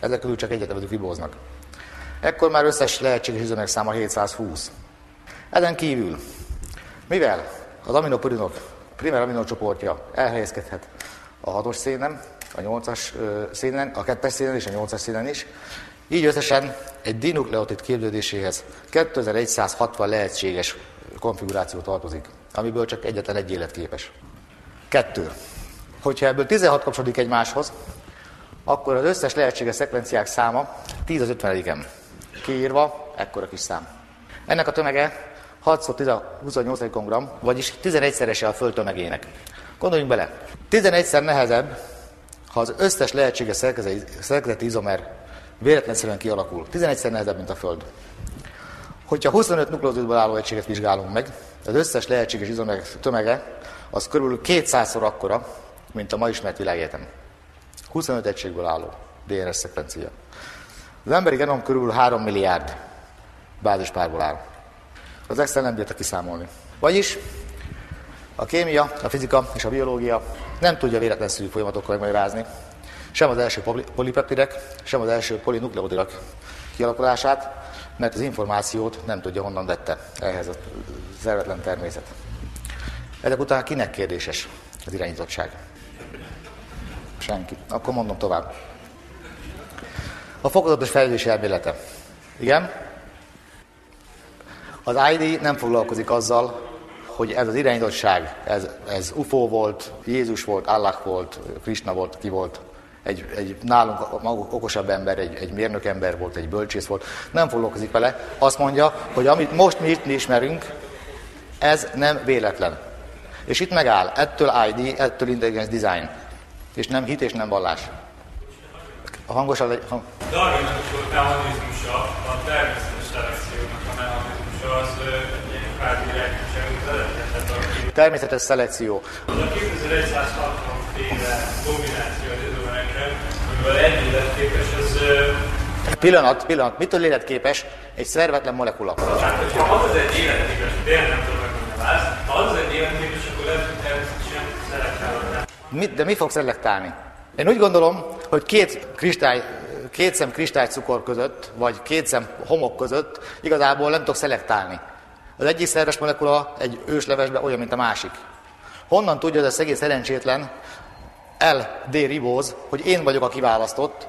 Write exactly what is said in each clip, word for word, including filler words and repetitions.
Ezek közül csak egyet nevezük ribóznak. Ekkor már összes lehetséges üzemanyag száma hétszázhúsz. Ezen kívül, mivel az aminopurinok primer aminocsoportja elhelyezkedhet a hatos szénen, a nyolcas szénen, a kettes szénen és a nyolcas szénen is, így összesen egy dinukleotid képződéséhez kétezer-százhatvan lehetséges konfiguráció tartozik, amiből csak egyetlen egy életképes. Kettő. Hogyha ebből tizenhat kapcsolódik egymáshoz, akkor az összes lehetséges szekvenciák száma tíz az ötvenediken. Kiírva, ekkora kis szám. Ennek a tömege hatszor huszonnyolc gram, vagyis tizenegyszerese a Föld tömegének. Gondoljunk bele, tizenegyszer nehezebb, ha az összes lehetséges szerkezeti izomer véletlenszerűen kialakul. tizenegyszer nehezebb, mint a Föld. Hogyha huszonöt nukleotidból álló egységet vizsgálunk meg, az összes lehetséges izomer tömege az körülbelül kétszázszor akkora, mint a ma ismert világegyetem. huszonöt egységből álló dé en es szekvencia. Az emberi genom körülbelül három milliárd bázispárból áll. Az Excel nem bírta kiszámolni. Vagyis a kémia, a fizika és a biológia nem tudja véletlenszerű folyamatokkal megmagyarázni sem az első polipeptidek, sem az első polinukleotidok kialakulását, mert az információt nem tudja, honnan vette ehhez a szervetlen természet. Ezek után kinek kérdéses az irányítottság? Senki. Akkor mondom tovább. A fokozatos fejlődési elmélete. Igen? Az i dé nem foglalkozik azzal, hogy ez az irányítottság, ez, ez ufó volt, Jézus volt, Allah volt, Krishna volt, ki volt, egy, egy nálunk okosabb ember, egy, egy mérnök ember volt, egy bölcsész volt, nem foglalkozik vele. Azt mondja, hogy amit most mi itt ismerünk, ez nem véletlen. És itt megáll, ettől i dé, ettől Intelligence Design. És nem hit és nem vallás. A hangosan legy... Hang... Darwinnak is volt mechanizmusa, a természetes szelekciónak a mechanizmusa, az egy kvázi lehetőségünk vezetett. Természetes szelekció. Az a kétezer-százhatvan féle domináció az izomerekre, amiből egy életképes, az... Pillanat, pillanat. Mitől életképes? Egy szervetlen molekula. Hát, hogyha az az egy életképes, tényleg nem tudom, hogy nem állsz, ha az az egy életképes, akkor lehet, hogy természetesen szelektálod. Mi, de mi fog szelektálni? Én úgy gondolom, hogy két, kristály, két szem kristálycukor között, vagy két szem homok között igazából nem tudok szelektálni. Az egyik szerves molekula egy őslevesben olyan, mint a másik. Honnan tudja ez az egész szerencsétlen el dé ribóz, hogy én vagyok a kiválasztott,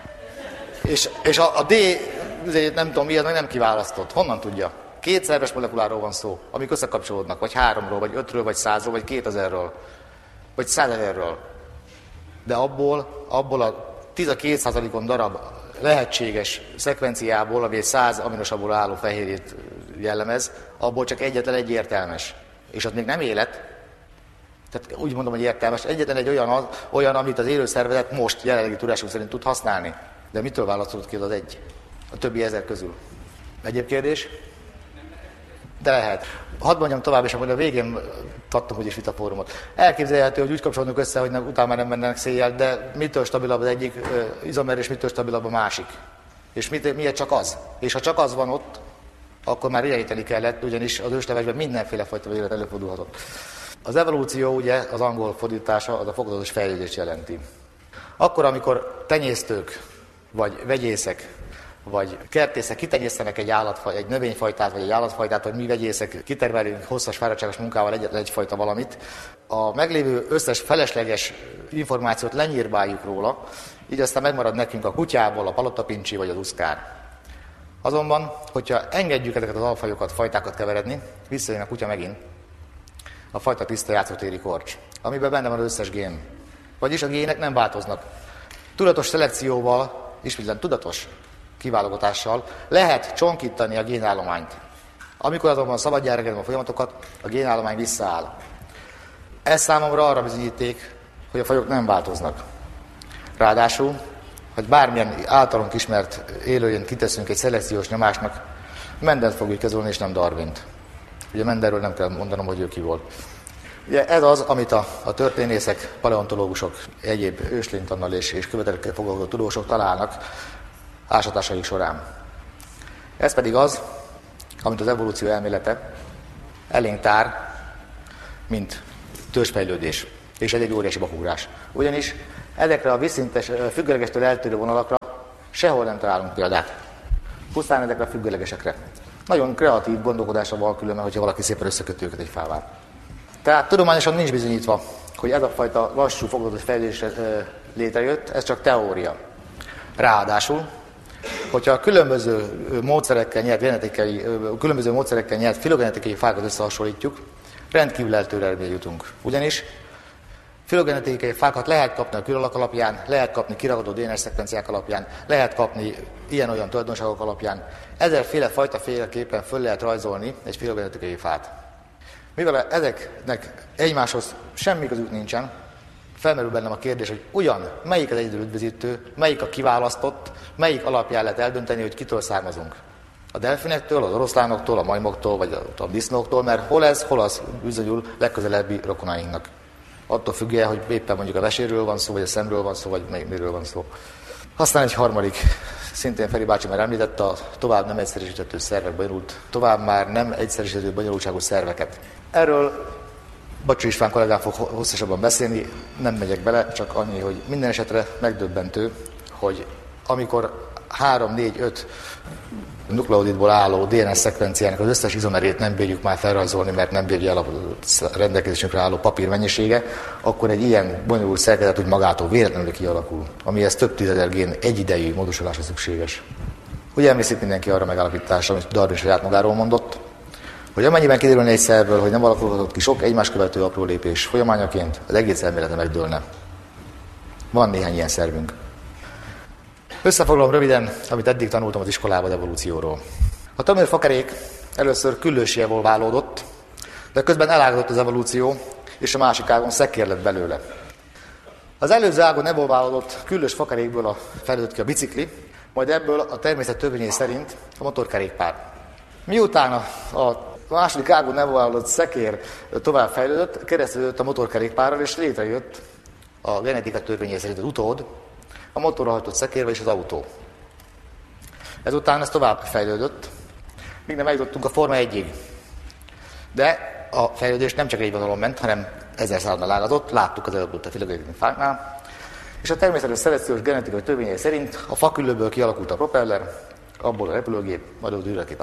és, és a, a D, nem tudom mi, az meg nem kiválasztott. Honnan tudja? Két szerves molekuláról van szó, amik összekapcsolódnak, vagy háromról, vagy ötről, vagy százról, vagy kétezerről, vagy százezerről. De abból, abból a tizenkét százalékon darab lehetséges szekvenciából, ami egy száz aminosabból álló fehérjét jellemez, abból csak egyetlen egy értelmes. És az még nem élet. Tehát úgy mondom, hogy értelmes. Egyetlen egy olyan, olyan amit az élő szervezet most jelenlegi tudásunk szerint tud használni. De mitől választott ki az egy? A többi ezer közül. Egyéb kérdés? De lehet. Hadd mondjam tovább, és akkor a végén tartom úgyis vitafórumot. Elképzelhető, hogy úgy kapcsolódunk össze, hogy nem, utána már nem mennek széjjel, de mitől stabilabb az egyik uh, izomer, és mitől stabilabb a másik? És mit, miért csak az? És ha csak az van ott, akkor már irányítani kellett, ugyanis az őslevesben mindenféle fajta élet előfordulhatott. Az evolúció, ugye, az angol fordítása, az a fokozatos fejlődést jelenti. Akkor, amikor tenyésztők, vagy vegyészek, vagy kertészek kitenyésztenek egy állatfaj, egy növényfajtát, vagy egy állatfajtát, vagy mi vegyészek kitermelünk hosszas fáradtságos munkával egyetlen egyfajta valamit, a meglévő összes felesleges információt lenyírbáljuk róla, így aztán megmarad nekünk a kutyából a palottapincsi vagy az uszkár. Azonban, hogyha engedjük ezeket az alfajokat, fajtákat keveredni, visszajön a kutya megint, a fajta tiszta játszótéri korcs, amiben benne van az összes gén. Vagyis a gének nem változnak. Tudatos szelekcióval, ismétlen tudatos kiválogatással lehet csonkítani a génállományt. Amikor azonban szabadjára engedem a folyamatokat, a génállomány visszaáll. Ez számomra arra bizonyíték, hogy a fajok nem változnak. Ráadásul, hogy bármilyen általunk ismert élőjén kiteszünk egy szelekciós nyomásnak, Mendelt fogjuk kezelni, és nem Darwint. Ugye Mendelről nem kell mondanom, hogy ő ki volt. Ugye ez az, amit a, a történészek, paleontológusok, egyéb őslénytannal és, és követelekkel foglalkozó tudósok találnak ásatásaik során. Ez pedig az, amit az evolúció elmélete elénk tár, mint törzsfejlődés, és ez egy óriási bakugrás. Ugyanis ezekre a vízszintes, függőlegestől eltérő vonalakra Sehol nem találunk példát. Pusztán ezekre a függőlegesekre. Nagyon kreatív gondolkodásra van különben, hogyha valaki szépen összeköti őket egy fává. Tehát tudományosan nincs bizonyítva, hogy ez a fajta lassú fokozatos fejlődés létrejött, ez csak teória. Ráadásul, hogyha a különböző módszerekkel nyert genetikai, különböző módszerekkel nyert filogenetikai fákat összehasonlítjuk, rendkívül eltérő eredményre jutunk. Ugyanis filogenetikai fákat lehet kapni a külalak alapján, lehet kapni kiragadó dé en es szekvenciák alapján, lehet kapni ilyen-olyan tulajdonságok alapján. Ezerféle fajta féleképpen föl lehet rajzolni egy filogenetikai fát. Mivel ezeknek egymáshoz semmi közük nincsen, felmerül bennem a kérdés, hogy ugyan melyik az egyedül üdvözítő, melyik a kiválasztott, melyik alapján lehet eldönteni, hogy kitől származunk. A delfinektől, az oroszlánoktól, a majmoktól, vagy a, a disznóktól, mert hol ez, hol az bizonyul legközelebbi rokonainknak. Attól függően, hogy éppen mondjuk a veséről van szó, vagy a szemről van szó, vagy miről van szó. Aztán egy harmadik, szintén Feri bácsi már említette, a tovább nem egyszerűsíthető szervek bonyolult, tovább már nem egyszerűsíthető bonyolultságú szerveket. Erről Bacsó István kollégám fog hosszasabban beszélni, nem megyek bele, csak annyi, hogy minden esetre megdöbbentő, hogy amikor három, négy, öt nukleotidból álló dé en es szekvenciának az összes izomerét nem bírjuk már felrajzolni, mert nem bírja el a rendelkezésünkre álló papír mennyisége, akkor egy ilyen bonyolult szerkezet úgy magától véletlenül kialakul, amihez több tízezer gén egyidejű módosulása szükséges. Ugye emlékszik mindenki arra megállapításra, amit Darwin saját magáról mondott, hogy amennyiben kiderülne egy szervből, hogy nem alakulhatott ki sok egymás követő apró lépés folyamányaként, az egész elmélete megdőlne. Van néhány ilyen szervünk. Összefoglalom röviden, amit eddig tanultam az iskolában evolúcióról. A tömör fakerék először küllősé evolválódott, de közben elágazott az evolúció, és a másik ágon szekér lett belőle. Az előző ágon evolválódott küllős fakerékből a fejlődött ki a bicikli, majd ebből a természet törvényei szerint a motorkerékpár. Miután a, a második ágon evolválódott szekér tovább fejlődött, keresztülött a motorkerékpárral, és létrejött a genetika törvényei szerint az utód, a motorra hajtott szekérvel és az autó. Ezután ez tovább fejlődött, míg nem eljutottunk a Forma egyig. De a fejlődés nem csak egy vonalon ment, hanem ezer századnál ágazott, láttuk az előbb a filogenetikai fáknál, és a természetes szelekciós genetikai törvényei szerint a faküllőből kialakult a propeller, abból a repülőgép, majd az űrrakéta.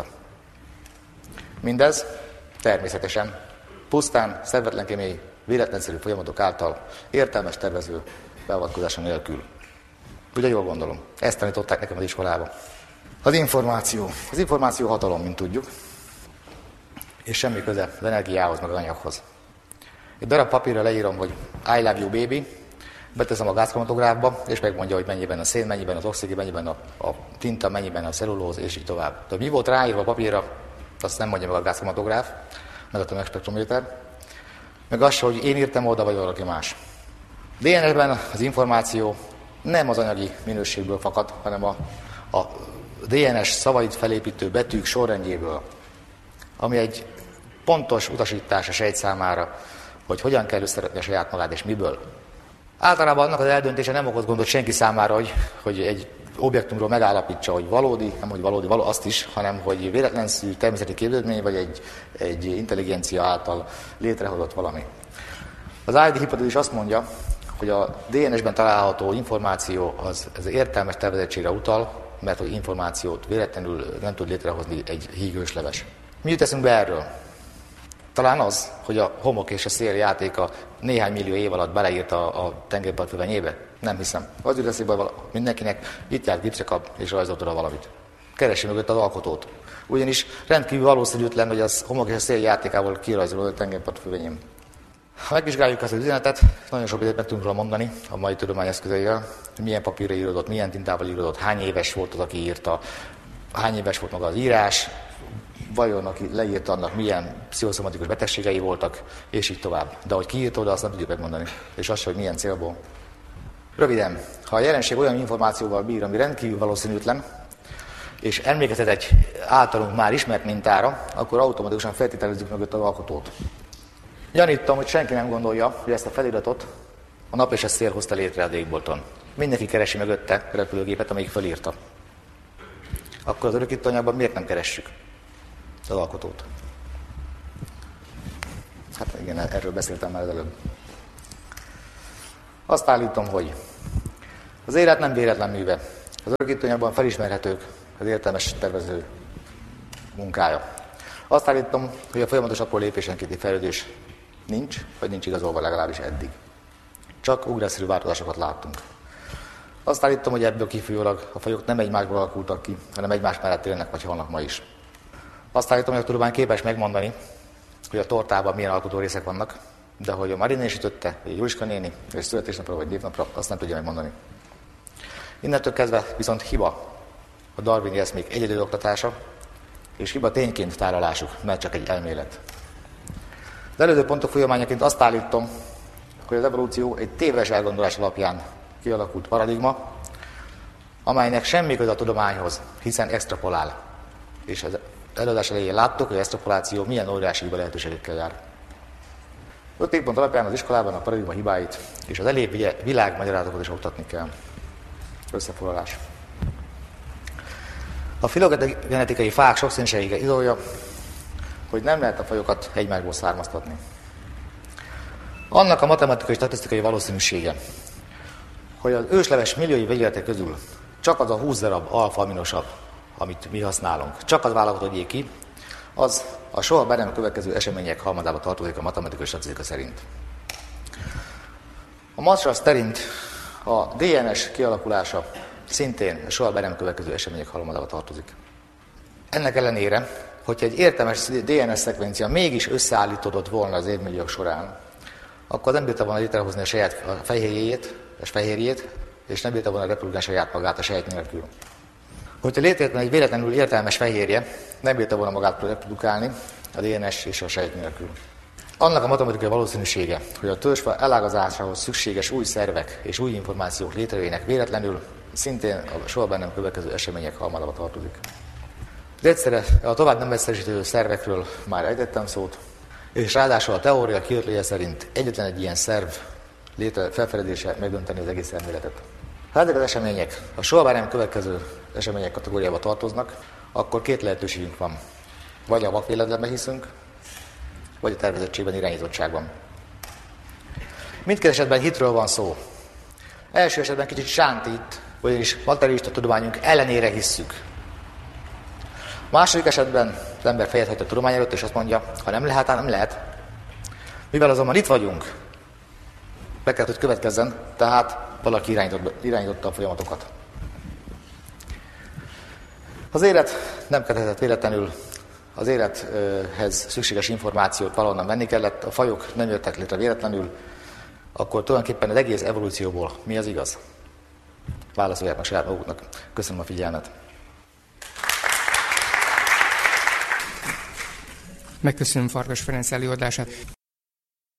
Mindez természetesen, pusztán, szervetlen kémiai, véletlenszerű folyamatok által értelmes tervező beavatkozása nélkül. Ugye jól gondolom. Ezt tanították nekem az iskolában. Az információ. Az információ hatalom, mint tudjuk. És semmi köze az energiához, meg az anyaghoz. Egy darab papírra leírom, hogy I love you baby, beteszem a gázkromatográfba, és megmondja, hogy mennyiben a szén, mennyiben az oxigén, mennyiben a, a tinta, mennyiben a cellulóz, és így tovább. De mi volt ráírva a papírra, azt nem mondja meg a gázkromatográf, meg a tömegspektrométer. Meg az, hogy én írtam oda, vagy valaki más. dé en es-ben az információ nem az anyagi minőségből fakad, hanem a, a dé en es szavait felépítő betűk sorrendjéből, ami egy pontos utasítás a sejt számára, hogy hogyan kell összerakni a saját magát és miből. Általában annak az eldöntése nem okoz gondot senki számára, hogy, hogy egy objektumról megállapítsa, hogy valódi, nem hogy valódi, való azt is, hanem hogy véletlenszerű természeti képződmény, vagy egy, egy intelligencia által létrehozott valami. Az i dé hipotézis azt mondja, hogy a dé en es-ben található információ az, az értelmes tervezettségre utal, mert hogy információt véletlenül nem tud létrehozni egy hígősleves. Mi jut eszünkbe erről? Talán az, hogy a homok és a szél játéka néhány millió év alatt beleírta a, a tengerpart fövenyébe? Nem hiszem. Az jut eszébe mindenkinek, itt járt gipszekap és rajzolt oda valamit. Keresi mögött az alkotót. Ugyanis rendkívül valószínűtlen, hogy az homok és a szél játékával kirajzolódott a tengerpart fövenyém. Ha megvizsgáljuk ezt az üzenetet, nagyon sok időt meg tudunk róla mondani a mai tudományeszközeivel, milyen papírra íródott, milyen tintával íródott, hány éves volt az, aki írta, hány éves volt maga az írás, vajon aki leírta, annak milyen pszichoszomatikus betegségei voltak, és így tovább. De hogy ki írta oda, azt nem tudjuk megmondani. És az, hogy milyen célból. Röviden, ha a jelenség olyan információval bír, ami rendkívül valószínűtlen, és emlékeztet egy általunk már ismert mintára, akkor automatikusan feltételezzük mögött az alkotót. Gyanítom, hogy senki nem gondolja, hogy ezt a feliratot a nap és a szél hozta létre a égbolton. Mindenki keresi mögötte a repülőgépet, amelyik felírta. Akkor az örökítőanyagban miért nem keressük az alkotót? Hát igen, erről beszéltem már előbb. Azt állítom, hogy az élet nem véletlen műve. Az örökítőanyagban felismerhetők az értelmes tervező munkája. Azt állítom, hogy a folyamatos apró lépésenkénti fejlődés nincs, vagy nincs igazolva legalábbis eddig. Csak ugrásszerű változásokat láttunk. Azt állítom, hogy ebből kifolyólag a fajok nem egymásból alakultak ki, hanem egymás mellett élnek vagy halnak ma is. Azt állítom, hogy a tudomány képes megmondani, hogy a tortában milyen alkotó részek vannak, de hogy a Mariné sütötte, vagy Juliska néni, vagy születésnapra, vagy névnapra, azt nem tudja megmondani. Innentől kezdve viszont hiba a darwini eszmék egyedül oktatása, és hiba tényként tárolásuk, mert csak egy elmélet. Az előző pontok folyamányaként azt állítom, hogy az evolúció egy téves elgondolás alapján kialakult paradigma, amelynek semmi köze a tudományhoz, hiszen extrapolál. És az előadás elején láttuk, hogy az extrapoláció milyen óriási hiba lehetőségekkel jár. Öt pont alapján az iskolában a paradigma hibáit és az elébb világmagyarázatokat is oktatni kell. Összefoglalás. A filogenetikai fák sokszínűsége izolja, hogy nem lehet a fajokat egymásból származtatni. Annak a matematikai statisztikai valószínűsége, hogy az ősleves milliói vegyületek közül csak az a húsz darab alfa-aminosav, amit mi használunk, csak az válogatott ki, az a soha be nem következő események halmazába tartozik a matematikai statisztika szerint. A Masras szerint a dé en es kialakulása szintén a soha be nem következő események halmazába tartozik. Ennek ellenére, hogyha egy értelmes dé en es szekvencia mégis összeállítódott volna az évmilliók során, akkor nem bírta volna létrehozni a saját fejhérjét, a fejhérjét, és nem bírta volna reprodukálni saját magát a sejt nélkül. Hogyha létrejött egy véletlenül értelmes fehérje, nem bírta volna magát reprodukálni a dé en es és a sejt nélkül. Annak a matematikai valószínűsége, hogy a törzsfa elágazásához szükséges új szervek és új információk létrejöjjenek véletlenül, szintén a soha bennem következő események halmazába tartozik. De egyszerre a tovább nem egyszerűsítő szervekről már ejtettem szót, és ráadásul a teória kiötlése szerint egyetlen egy ilyen szerv létre felfedezése megdönteni az egész elméletet. Ha ezek az események a soha nem következő események kategóriába tartoznak, akkor két lehetőségünk van. Vagy a vakvéletlenben hiszünk, vagy a tervezettségben, irányítottságban. Mindkét esetben hitről van szó. Első esetben kicsit sántít, vagyis materialista tudományunk ellenére hisszük. A második esetben az ember fejet hajt a tudomány előtt, és azt mondja, ha nem lehet, hát nem lehet. Mivel azonban itt vagyunk, be kellett, hogy következzen, tehát valaki irányított, irányította a folyamatokat. Az élet nem kezdett véletlenül, az élethez szükséges információt valahonnan venni kellett, a fajok nem jöttek létre véletlenül, akkor tulajdonképpen az egész evolúcióból mi az igaz? Válaszolják meg saját maguknak. Köszönöm a figyelmet. Megköszönöm Farkas Ferenc előadását.